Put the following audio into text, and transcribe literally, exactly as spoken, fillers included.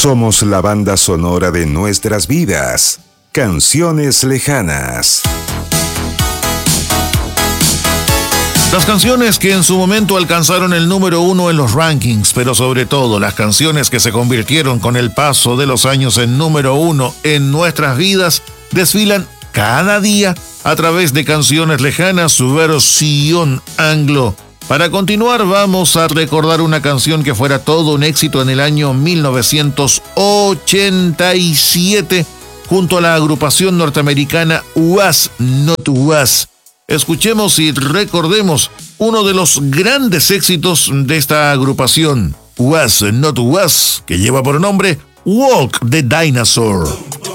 Somos la banda sonora de nuestras vidas. Canciones lejanas. Las canciones que en su momento alcanzaron el número uno en los rankings, pero sobre todo las canciones que se convirtieron con el paso de los años en número uno en nuestras vidas, desfilan cada día a través de Canciones Lejanas, su versión anglo. Para continuar, vamos a recordar una canción que fuera todo un éxito en el año mil novecientos ochenta y siete junto a la agrupación norteamericana Was Not Was. Escuchemos y recordemos uno de los grandes éxitos de esta agrupación, Was Not Was, que lleva por nombre Walk the Dinosaur.